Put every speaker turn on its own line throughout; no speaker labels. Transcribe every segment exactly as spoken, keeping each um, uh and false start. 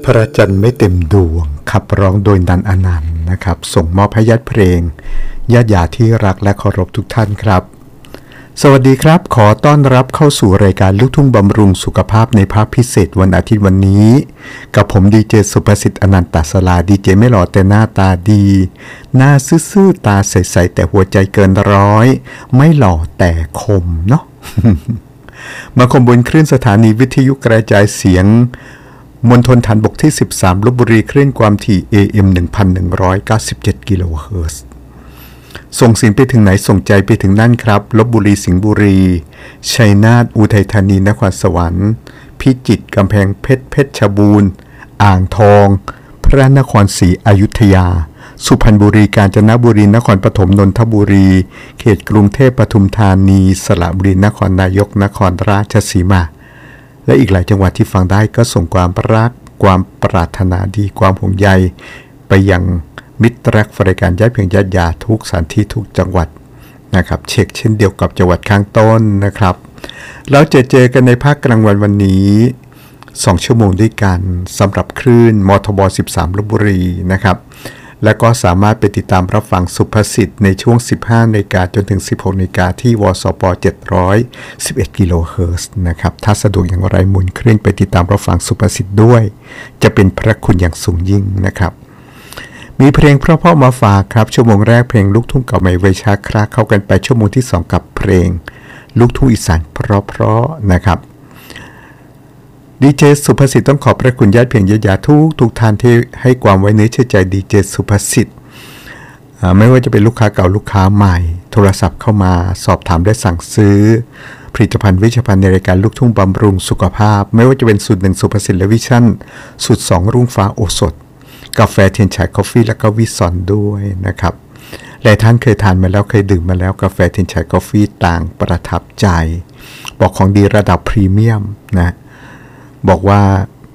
พระจันทร์ไม่เต็มดวงขับร้องโดยนันอนันต์นะครับส่งมอบให้ญาติเพลงญาติญาติที่รักและเคารพทุกท่านครับสวัสดีครับขอต้อนรับเข้าสู่รายการลูกทุ่งบำรุงสุขภาพในภาคพิเศษวันอาทิตย์วันนี้กับผมดีเจสุประสิทธิ์อนันตศราดีเจไม่หล่อแต่หน้าตาดีหน้าซื่อๆตาใสๆแต่หัวใจเกินร้อยไม่หล่อแต่คมเนาะ มาคมบนคลื่นสถานีวิทยุกระจายเสียงมณฑลฐานบกที่สิบสามลพบุรีคลื่นความถี่ เอ เอ็ม หนึ่งพันหนึ่งร้อยเก้าสิบเจ็ด กิโลเฮิรตซ์ส่งเสียงไปถึงไหนส่งใจไปถึงนั่นครับลพบุรีสิงห์บุรีชัยนาทอุทัยธานีนครสวรรค์พิจิตรกำแพงเพชรเพชรบูรณ์อ่างทองพระนครศรีอยุธยาสุพรรณบุรีกาญจนบุรีนครปฐมนนทบุรีเขตกรุงเทพปทุมธานีสระบุรีนครนายกนครราชสีมาและอีกหลายจังหวัดที่ฟังได้ก็ส่งความรักความปรารถนาดีความห่วงใยไปยังมิตรรักบริการย้ายเพียงญาติญาติทุกสถานที่ทุกจังหวัดนะครับเช็คเช่นเดียวกับจังหวัดข้างต้นนะครับเราจะเจอกันในภาคกลางวันวันนี้สองชั่วโมงด้วยกันสำหรับคลื่นมทบสิบสามลพบุรีนะครับและก็สามารถไปติดตามรับฟังสุภาษิตในช่วงสิบห้านาฬิกาจนถึงสิบหกนาฬิกาที่วสปเจ็ดร้อยสิบเอ็ดกิโลเฮิรตซ์นะครับถ้าสะดวกอย่างไรหมุนคลื่นไปติดตามรับฟังสุภาษิตด้วยจะเป็นพระคุณอย่างสูงยิ่งนะครับมีเพลงเพราะๆมาฝากครับชั่วโมงแรกเพลงลูกทุ่งเก่าใหม่ไวชาคลาเข้ากันไปชั่วโมงที่สองกับเพลงลูกทุ่งอีสานเพราะๆนะครับดีเจสุภสิทธิ์ต้องขอบพระคุณญาติเพียงญาติญาติทุกทุกท่านที่ให้ความไว้เนื้อเชื่อใจดีเจสุภสิทธิ์ไม่ว่าจะเป็นลูกค้าเก่าลูกค้าใหม่โทรศัพท์เข้ามาสอบถามและสั่งซื้อผลิตภัณฑ์วิชาภัณฑ์ในรายการลูกทุ่งบำรุงสุขภาพไม่ว่าจะเป็นสูตรหนึ่งสุภสิทธิ์และวิชั่นสูตรสองรุ่งฟ้าโอสถกาแฟเทียนฉายกาแฟและก็วิซอนด้วยนะครับหลายท่านเคยทานมาแล้วเคยดื่มมาแล้วกาแฟเทียนฉายกาแฟต่างประทับใจบอกของดีระดับพรีเมียมนะบอกว่า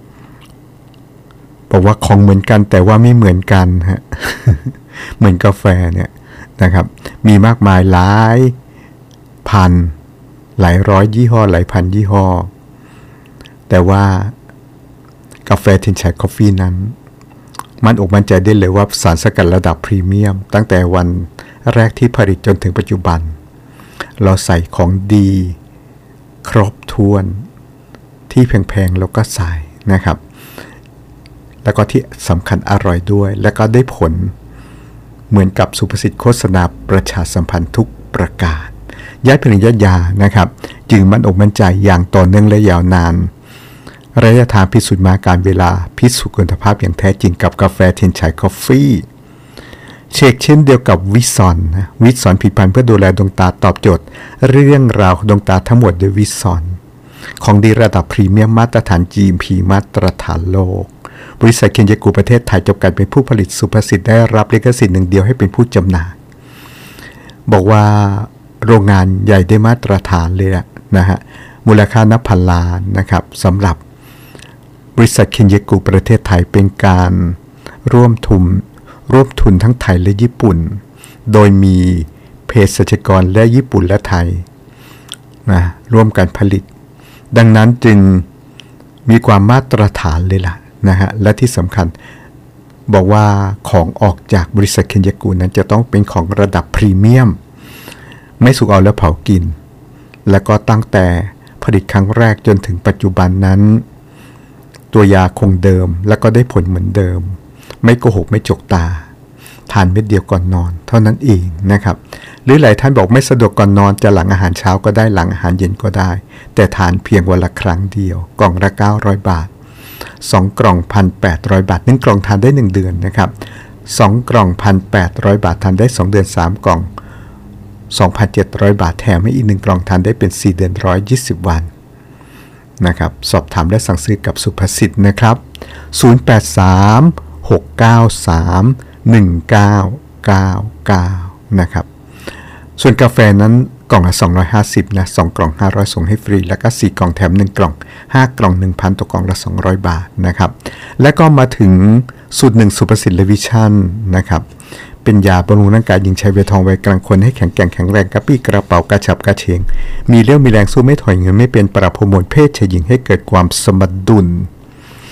บอกว่าของเหมือนกันแต่ว่าไม่เหมือนกันฮะ เหมือนกาแฟเนี่ยนะครับมีมากมายหลายพันหลายร้อยยี่ห้อหลายพันยี่ห้อแต่ว่ากาแฟเทียนฉายกาแฟนั้นมันอกมั่นใจได้เลยว่าสารสกัดระดับพรีเมียมตั้งแต่วันแรกที่ผลิตจนถึงปัจจุบันเราใส่ของดีครบถ้วนที่แพงๆแล้วก็ใส่นะครับแล้วก็ที่สำคัญอร่อยด้วยแล้วก็ได้ผลเหมือนกับสุภาษิตโฆษณาประชาสัมพันธ์ทุกประการญาติเพียงญาติญานะครับจึงมั่นอกมั่นใจอย่างต่อเนื่องและยาวนานระยะทางพิสูจน์มาการเวลาพิสูจน์คุณภาพอย่างแท้จริงกับกาแฟเทียนฉายกาแฟเชกเช่นเดียวกับวิซอนนะวิซอนผลิตภัณฑ์เพื่อดูแลดวงตาตอบโจทย์เรื่องราวดวงตาทั้งหมดโดยวิซอนของดีระดับพรีเมียมมาตรฐาน จี เอ็ม พี มาตรฐานโลกบริษัทเคนยากุประเทศไทยจำกัดเป็นผู้ผลิตสุภาษิตได้รับลิขสิทธิ์หนึ่งเดียวให้เป็นผู้จำหน่ายบอกว่าโรงงานใหญ่ได้มาตรฐานเลยนะฮะมูลค่านับพันล้านนะครับสำหรับบริษัทเคนยากุประเทศไทยเป็นการร่วมทุนร่วมทุนทั้งไทยและญี่ปุ่นโดยมีเภสัชกรและญี่ปุ่นและไทยนะร่วมกันผลิตดังนั้นจึงมีความมาตรฐานเลยล่ะนะฮะและที่สำคัญบอกว่าของออกจากบริษัทเคนยากุนั้นจะต้องเป็นของระดับพรีเมียมไม่สุกเอาแล้วเผากินแล้วก็ตั้งแต่ผลิตครั้งแรกจนถึงปัจจุบันนั้นตัวยาคงเดิมแล้วก็ได้ผลเหมือนเดิมไม่โกหกไม่จกตาทานเม็ดเดียวก่อนนอนเท่านั้นเองนะครับหรือหลายท่านบอกไม่สะดวกก่อนนอนจะหลังอาหารเช้าก็ได้หลังอาหารเย็นก็ได้แต่ทานเพียงวันละครั้งเดียวกล่องละเก้าร้อยบาทสองกล่อง หนึ่งพันแปดร้อย บาทหนึ่งกล่องทานได้หนึ่งเดือนนะครับสองกล่อง หนึ่งพันแปดร้อย บาททานได้สองเดือนสามกล่อง สองพันเจ็ดร้อย บาทแถมให้อีกหนึ่งกล่องทานได้เป็นสี่เดือนหนึ่งร้อยยี่สิบวันนะครับสอบถามและสั่งซื้อกับสุภสิทธิ์นะครับศูนย์ แปด สาม หก เก้า สาม หนึ่ง เก้า เก้า เก้านะครับส่วนกาแฟนั้นกล่องละสองร้อยห้าสิบนะสองกล่องห้าร้อยส่งให้ฟรีแล้วก็สี่กล่องแถมหนึ่งกล่องห้ากล่อง หนึ่งพัน ต่อกล่องละสองร้อยบาทนะครับและก็มาถึงสูตรหนึ่งสุภสิทธิ์และวิชั่นนะครับเป็นยาบำรุงร่างกายหญิงชายวัยทองวัยกลางคนให้แข็งแกร่งแข็งแรงกระปี้กระเป๋ากระฉับกระเฉงมีเรี่ยวมีแรงสู้ไม่ถอยเงินไม่เป็นปรับฮอร์โมนเพศชายหญิงให้เกิดความสมดุล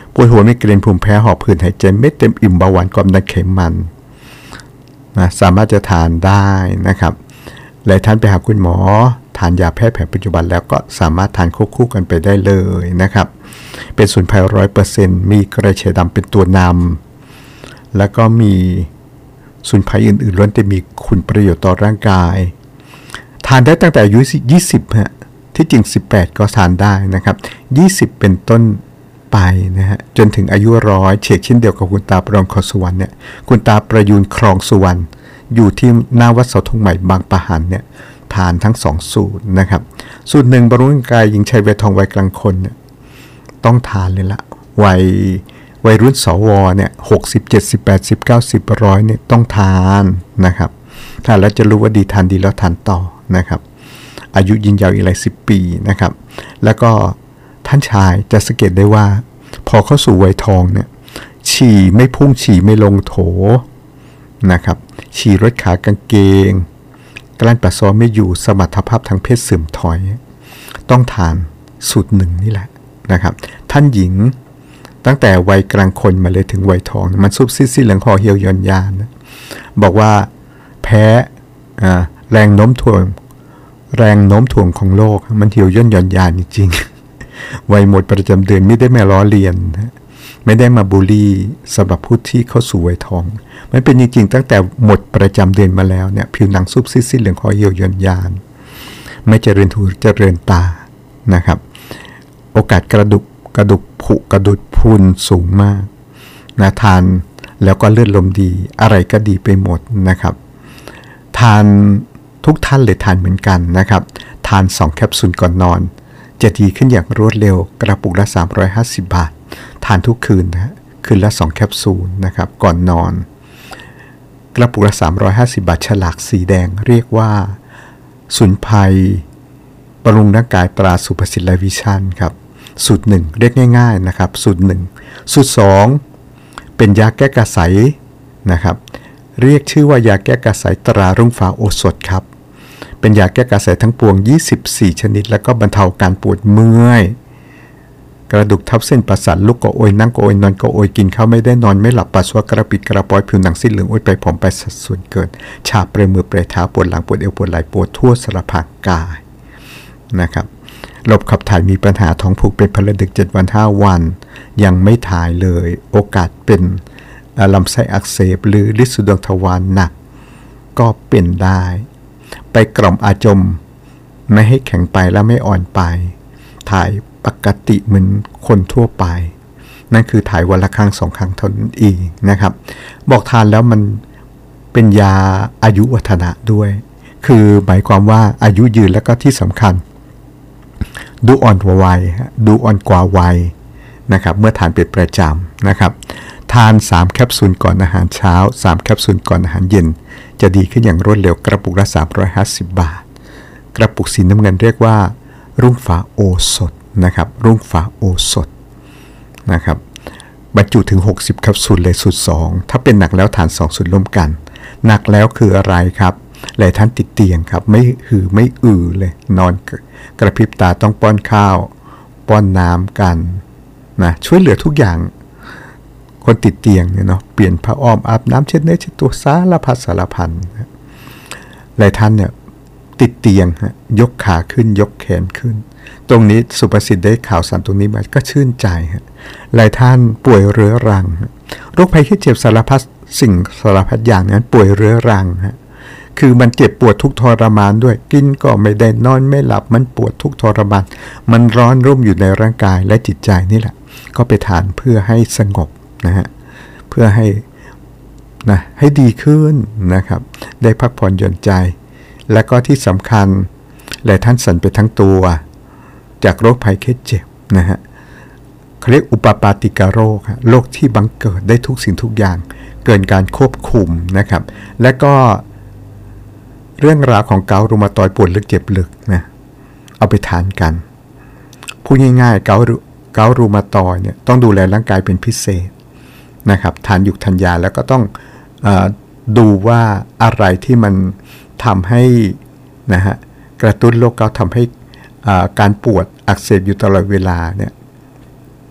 ปวดหัวไมเกรนภูมิแพ้หอบหืดหายใจไม่เต็มอิ่มเบาหวานความดันไขมันนะสามารถจะทานได้นะครับหลายท่านไปหาคุณหมอทานยาแพทย์แผนปัจจุบันแล้วก็สามารถทานควบคู่กันไปได้เลยนะครับเป็นสมุนไพรร้อยเปอร์เซ็นต์มีกระเฉดดำเป็นตัวนำแล้วก็มีสมุนไพรอื่นๆล้วนแต่มีคุณประโยชน์ต่อร่างกายทานได้ตั้งแต่อายุยี่สิบฮะที่จริงสิบแปดก็ทานได้นะครับยี่สิบเป็นต้นไปนะฮะจนถึงอายุร้อยเชกเช่นเดียวกับคุณตาประยงครสุวรรณเนี่ยคุณตาประยูนครองสุวรรณอยู่ที่หน้าวัดเสาธงใหม่บางปะหันเนี่ยทานทั้งสองสูตรนะครับสูตรหนึ่งบำรุงร่างกายหญิงชายวัยทองวัยกลางคนเนี่ยต้องทานเลยละวัยวัยรุ่นสวเนี่ยหกสิบเจ็ดสิบแปดสิบเก้าสิบร้อยเนี่ยต้องทานนะครับทานแล้วจะรู้ว่าดีทานดีแล้วทานต่อนะครับอายุยืนยาวอีกหลายสิบปีนะครับแล้วก็ท่านชายจะสังเกตได้ว่าพอเข้าสู่วัยทองเนี่ยฉี่ไม่พุ่งฉี่ไม่ลงโถนะครับฉี่รดขากางเกงกลั้นปัสสาวะไม่อยู่สมรรถภาพทางเพศเสื่อมถอยต้องทานสูตรหนึ่งนี่แหละนะครับท่านหญิงตั้งแต่วัยกลางคนมาเลยถึงวัยทองมันซุบซิบซี่เหลืองคอเหี่ยวย่อนยานนะบอกว่าแพ้แรงโน้มถ่วงแรงโน้มถ่วงของโลกมันเหี่ยวย่นหย่อนยานจริงๆวัยหมดประจำเดือนไม่ได้มาล้อเลียนไม่ได้มาบูลลี่สำหรับผู้ที่เข้าสู่วัยทองมันเป็นจริงๆตั้งแต่หมดประจำเดือนมาแล้วเนี่ยผิวหนังซุบซิบซี่เหลืองคอเหี่ยวย่อนยานไม่เจริญหูเจริญตานะครับโอกาสกระดุกกระดุกผุกระดุดพุนสูงมากนะทานแล้วก็เลือดลมดีอะไรก็ดีไปหมดนะครับทานทุกท่านเลยทานเหมือนกันนะครับทานสองแคปซูลก่อนนอนจะดีขึ้นอย่างรวดเร็วกระปุกละสามร้อยห้าสิบบาททานทุกคืนนะคืนละสองแคปซูลนะครับก่อนนอนกระปุกละสามร้อยห้าสิบบาทฉลากสีแดงเรียกว่าสมุนไพรบำรุงร่างกายตราสุภสิทธิ์และวิชั่นครับสูตรหนึ่งเรียกง่ายๆนะครับสูตรหนึ่งสูตรสองเป็นยาแก้กระสายนะครับเรียกชื่อว่ายาแก้กระสายตรารุ่งฟ้าโอสถครับเป็นยาแก้กระสายทั้งปวงยี่สิบสี่ชนิดแล้วก็บรรเทาการปวดเมื่อยกระดูกทับเส้นประสาทลุกก็โอยนั่งก็โอยนอนก็โอยกินข้าวไม่ได้นอนไม่หลับปัสสาวะกระปิดกระปอยผิวหนังสิ้นเหลืองโอยไปผอมไปสัดส่วนเกินชาปลายมือปลายเท้าปวดหลังปวดเอวปวดไหล่ปวดทั่วสารพัดกายนะครับระบบขับถ่ายมีปัญหาท้องผูกเป็นพลดึกเจ็ดวันห้าวันยังไม่ถ่ายเลยโอกาสเป็นลำไส้อักเสบหรือฤทธิ์สุดวงทวารหนักก็เป็นได้ไปกล่อมอาจมไม่ให้แข็งไปและไม่อ่อนไปถ่ายปกติเหมือนคนทั่วไปนั่นคือถ่ายวันละครั้งสองครั้งเท่านั้นเองนะครับบอกทานแล้วมันเป็นยาอายุวัฒนะด้วยคือหมายความว่าอายุยืนแล้วก็ที่สำคัญดูอ่อนกว่าวัยดูอ่อนกว่าวัยนะครับเมื่อทานเป็นประจำนะครับทานสามแคปซูลก่อนอาหารเช้าสามแคปซูลก่อนอาหารเย็นจะดีขึ้นอย่างรวดเร็วกระปุกละสามร้อยห้าสิบบาทกระปุกสีน้ำเงินเรียกว่ารุ่งฟ้าโอสถนะครับรุ่งฟ้าโอสถนะครับบรรจุถึงหกสิบแคปซูลเลยสูตรสองถ้าเป็นหนักแล้วทานสองสูตรร่วมกันหนักแล้วคืออะไรครับหลายท่านติดเตียงครับไม่หือไม่อือเลยนอนกระพริบตาต้องป้อนข้าวป้อนน้ำกันนะช่วยเหลือทุกอย่างคนติดเตียงเนี่ยเนาะเปลี่ยนผ้าอ้อมอาบน้ำเช็ดเนื้อเช็ดตัวสารพัดสารพันหลายท่านเนี่ยติดเตียงฮะยกขาขึ้นยกแขนขึ้นตรงนี้สุภสิทธิ์ได้ข่าวสารตรงนี้มาก็ชื่นใจฮะหลายท่านป่วยเรื้อรังโรคภัยไข้เจ็บสารพัดสิ่งสารพัดอย่างนั้นป่วยเรื้อรังฮะคือมันเจ็บปวดทุกทรมานด้วยกินก็ไม่ได้นอนไม่หลับมันปวดทุกทรมานมันร้อนรุ่มอยู่ในร่างกายและจิตใจนี่แหละก็ไปทานเพื่อให้สงบนะฮะเพื่อให้นะให้ดีขึ้นนะครับได้พักผ่อนหย่อนใจและก็ที่สำคัญหลายท่านสั่นไปทั้งตัวจากโรคภัยไข้เจ็บนะฮะเขาเรียกอุปปาติกโรคโรคที่บังเกิดได้ทุกสิ่งทุกอย่างเกินการควบคุมนะครับและก็เรื่องราวของเกาต์รูมาตอยด์ปวดลึกเจ็บลึกนะเอาไปทานกันพูดง่ายๆเกาต์เกาต์รูมาตอยด์เนี่ยต้องดูแลร่างกายเป็นพิเศษนะครับทานหยุกทานยาแล้วก็ต้องเอ่อดูว่าอะไรที่มันทำให้นะฮะกระตุ้นโรคเกาต์ทำให้การปวดอักเสบอยู่ตลอดเวลาเนี่ย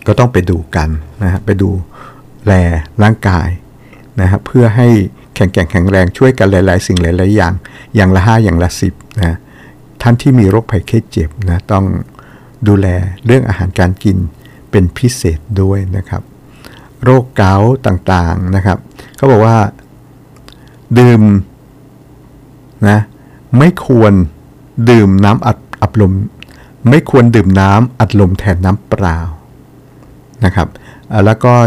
ก็ต้องไปดูกันนะฮะไปดูแลร่างกายนะฮะเพื่อให้แข็งแกร่งแข็งแรงช่วยกันหลายๆสิ่งหลายๆอย่างอย่างละห้าอย่างละสิบนะท่านที่มีโรคภัยไข้เจ็บนะต้องดูแลเรื่องอาหารการกินเป็นพิเศษด้วยนะครับโรคเกาต์ต่างๆนะครับเขาบอกว่าดื่มนะไม่ควรดื่มน้ำอัดอัดลมไม่ควรดื่มน้ำอัดลมแทนน้ำเปล่านะครับแล้วก็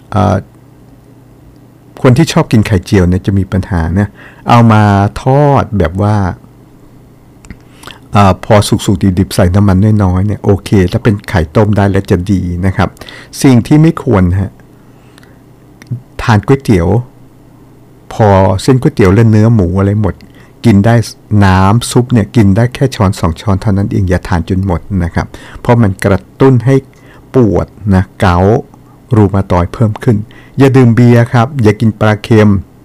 คนที่ชอบกินไข่เจียวเนี่ยจะมีปัญหาเนี่ยเอามาทอดแบบว่าอพอสุกๆดิบๆใส่น้ำมันน้อยๆเนี่ยโอเคถ้าเป็นไข่ต้มได้แล้วจะดีนะครับสิ่งที่ไม่ควรฮะทานก๋วยเตี๋ยวพอเส้นก๋วยเตี๋ยวและเนื้อหมูอะไรหมดกินได้น้ำซุปเนี่ยกินได้แค่ช้อนสองช้อนเท่านั้นเองอย่าทานจนหมดนะครับเพราะมันกระตุ้นให้ปวดนะเกาต์รูมาตอยด์เพิ่มขึ้นอย่าดื่มเบียร์ครับอย่ากินปลาเค็ม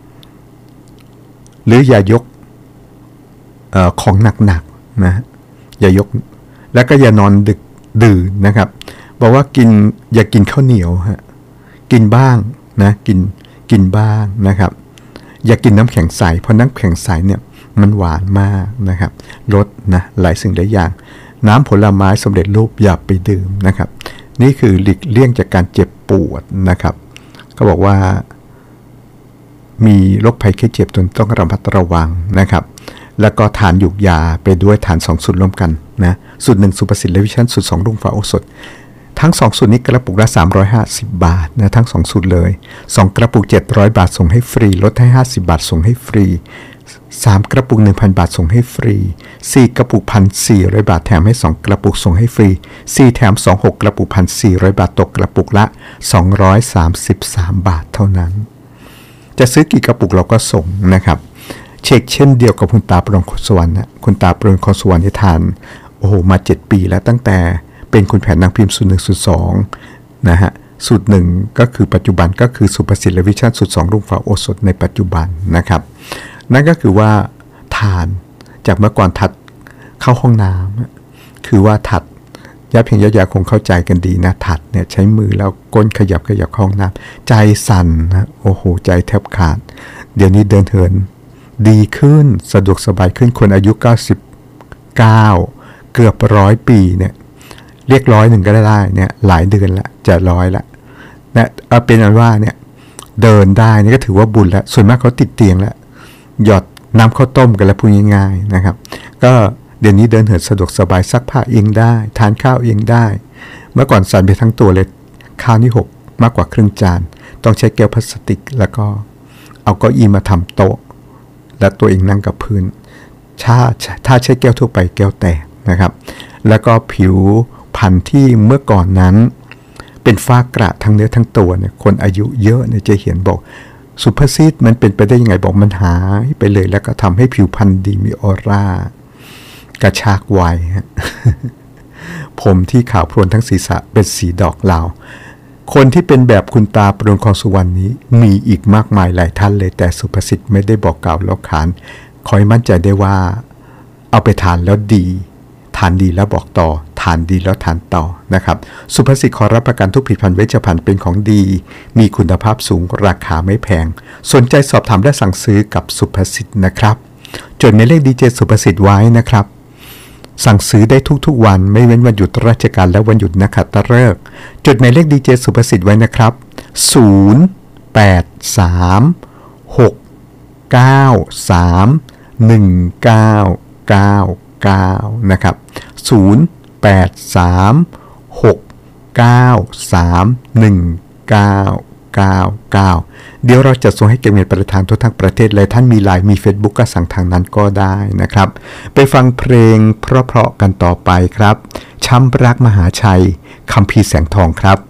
หรืออย่ายกเอ่อของหนักๆนะอย่ายกแล้วก็อย่านอนดึกดื่นนะครับบอกว่ากินอย่ากินข้าวเหนียวฮะกินบ้างนะกินกินบ้างนะครับอย่ากินน้ำแข็งใสเพราะน้ำแข็งใสเนี่ยมันหวานมากนะครับลดนะหลายสิ่งหลายอย่างน้ำผลไม้สำเร็จรูปอย่าไปดื่มนะครับนี่คือหลีกเลี่ยงจากการเจ็บปวดนะครับก็บอกว่ามีโรคภัยไข้เจ็บจนต้องระมัดระวังนะครับแล้วก็ทานหยูกยาไปด้วยทานสองสูตรร่วมกันนะสูตรหนึ่งสุภสิทธิ์และวิชั่นสูตรสองรุ่งฟ้าโอสถทั้งสองสูตรนี้กระปุกละสามร้อยห้าสิบบาทนะทั้งสองสูตรเลยสองกระปุกเจ็ดร้อยบาทส่งให้ฟรีลดให้ห้าสิบบาทส่งให้ฟรีสามกระปุก หนึ่งพัน บาทส่งให้ฟรีสี่กระปุก หนึ่งพันสี่ร้อย บาทแถมให้สองกระปุกส่งให้ฟรีสี่แถมสอง หกกระปุก หนึ่งพันสี่ร้อย บาทตกกระปุกละสองร้อยสามสิบสามบาทเท่านั้นจะซื้อกี่กระปุกเราก็ส่งนะครับเช็คเช่นเดียวกับคุณตาปรนครสวรรค์นะคุณตาปรนครสวรรค์ที่ทานโอ้โหมาเจ็ดปีแล้วตั้งแต่เป็นคุณแผนนางพิมพ์สูตรหนึ่งสูตรสองนะฮะสูตรหนึ่งก็คือปัจจุบันก็คือสุภสิทธิ์และวิชั่นสูตรสองรุ่งฟ้าโอสถในปัจจุบันนะครับนั่นก็คือว่าทานจากเมื่อก่อนถัดเข้าห้องน้ำคือว่าถัดญาติเพียงญาติยาคงเข้าใจกันดีนะถัดเนี่ยใช้มือแล้วก้นขยับขยับเข้าห้องน้ำใจสั่นนะโอ้โหใจแทบขาดเดี๋ยวนี้เดินเหินดีขึ้นสะดวกสบายขึ้นคนอายุเก้าสิบเก้าเกือบร้อยปีเนี่ยเรียกร้อยหนึ่งก็ได้เนี่ยหลายเดือนละจะร้อยละนะเอาเป็นอันว่าเนี่ยเดินได้นี่ก็ถือว่าบุญแล้วส่วนมากเขาติดเตียงแล้วหยอดน้ำข้าวต้มกันแล้วพูดง่ายๆนะครับก็เดี๋ยวนี้เดินเหินสะดวกสบายซักผ้าเองได้ทานข้าวเองได้เมื่อก่อนสั่นไปทั้งตัวเลยข้าวนี่หกมากกว่าครึ่งจานต้องใช้แก้วพลาสติกแล้วก็เอาเก้าอี้มาทำโต๊ะและตัวเองนั่งกับพื้นถ้าถ้าใช้แก้วทั่วไปแก้วแตกนะครับแล้วก็ผิวพรรณที่เมื่อก่อนนั้นเป็นฝ้ากระทั้งเนื้อทั้งตัวเนี่ยคนอายุเยอะเนี่ยจะเห็นบอกสุภสิทธิ์มันเป็นไปได้ยังไงบอกมันหายไปเลยแล้วก็ทำให้ผิวพรรณดีมีออร่ากระชากไวฮะ ผมที่ขาวโพลนทั้งศีรษะเป็นสีดอกลาวคนที่เป็นแบบคุณตาปรนครสุวรรณนี้มีอีกมากมายหลายท่านเลยแต่สุภสิทธิ์ไม่ได้บอกกล่าวแล้วขานขอให้มั่นใจได้ว่าเอาไปทานแล้วดีทานดีแล้วบอกต่อทานดีแล้วทานต่อนะครับสุภสิทธิ์ขอรับประกันทุกผลิตภัณฑ์เวชภัณฑ์เป็นของดีมีคุณภาพสูงราคาไม่แพงสนใจสอบถามและสั่งซื้อกับสุภสิทธิ์นะครับจดหมายเลขดีเจสุภสิทธิ์ไว้นะครับสั่งซื้อได้ทุกๆวันไม่เว้นวันหยุดราชการและวันหยุดนักขัตฤกษ์จดหมายเลขดีเจสุภสิทธิ์ไว้นะครับศูนย์ แปด สาม หก เก้า สาม หนึ่ง เก้า เก้า เก้านะครับศูนย์ แปด สาม หก เก้า สาม หนึ่ง เก้า เก้า เก้าเดี๋ยวเราจะส่งให้เก็บเงินประธานทั่วทั้งประเทศเลยท่านมีไลน์มี Facebook ก็สั่งทางนั้นก็ได้นะครับไปฟังเพลงเพราะๆกันต่อไปครับช้ำรักมหาชัยคัมภีร์แสงทองครับ